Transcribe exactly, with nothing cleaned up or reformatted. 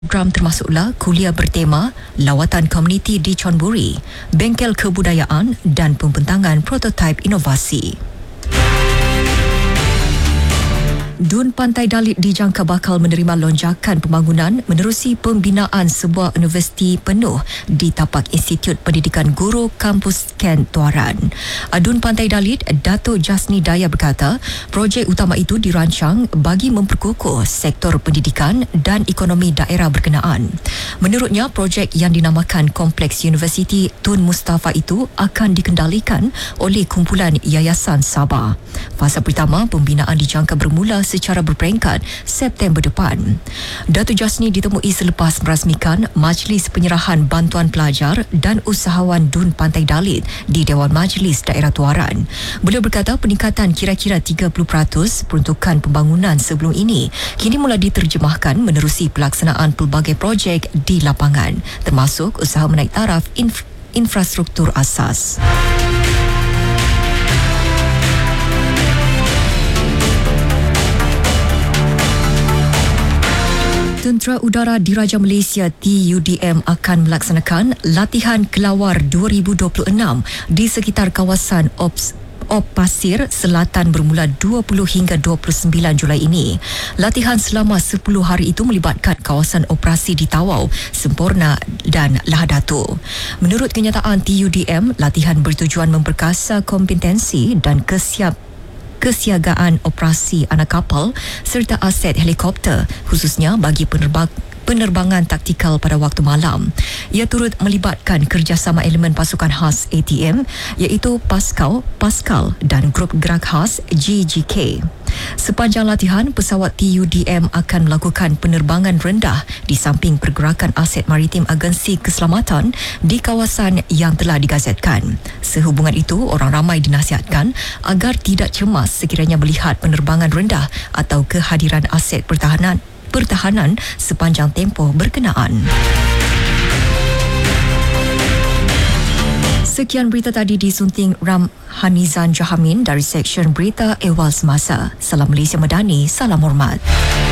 Program termasuklah kuliah bertema lawatan komuniti di Chonburi, bengkel kebudayaan dan pembentangan prototipe inovasi. Dun Pantai Dalit dijangka bakal menerima lonjakan pembangunan menerusi pembinaan sebuah universiti penuh di tapak Institut Pendidikan Guru Kampus Kent Tuaran. Dun Pantai Dalit, Dato' Jasni Daya berkata, projek utama itu dirancang bagi memperkukuh sektor pendidikan dan ekonomi daerah berkenaan. Menurutnya, projek yang dinamakan Kompleks Universiti Tun Mustafa itu akan dikendalikan oleh kumpulan Yayasan Sabah. Fasa pertama pembinaan dijangka bermula secara berperingkat September depan. Dato' Jasni ditemui selepas merasmikan Majlis Penyerahan Bantuan Pelajar dan Usahawan Dun Pantai Dalit di Dewan Majlis Daerah Tuaran. Beliau berkata peningkatan kira-kira tiga puluh peratus peruntukan pembangunan sebelum ini kini mula diterjemahkan menerusi pelaksanaan pelbagai projek di lapangan, termasuk usaha menaik taraf inf- infrastruktur asas. Tentera Udara Diraja Malaysia T U D M akan melaksanakan latihan kelawar dua ribu dua puluh enam di sekitar kawasan Ops Op Pasir Selatan bermula dua puluh hingga dua puluh sembilan Julai ini. Latihan selama sepuluh hari itu melibatkan kawasan operasi di Tawau, Semporna dan Lahadatu. Menurut kenyataan T U D M, latihan bertujuan memperkasa kompetensi dan kesiap kesiagaan operasi anak kapal serta aset helikopter, khususnya bagi penerbang penerbangan taktikal pada waktu malam. Ia turut melibatkan kerjasama elemen pasukan khas A T M iaitu Paskal, Paskal dan Grup Gerak Khas G G K. Sepanjang latihan, pesawat T U D M akan melakukan penerbangan rendah di samping pergerakan aset maritim agensi keselamatan di kawasan yang telah digazetkan. Sehubungan itu, orang ramai dinasihatkan agar tidak cemas sekiranya melihat penerbangan rendah atau kehadiran aset pertahanan pertahanan sepanjang tempoh berkenaan. Sekian berita tadi disunting Ram Hanizan Jahamin dari Seksyen Berita Ehwal Semasa. Salam Malaysia Madani, salam hormat.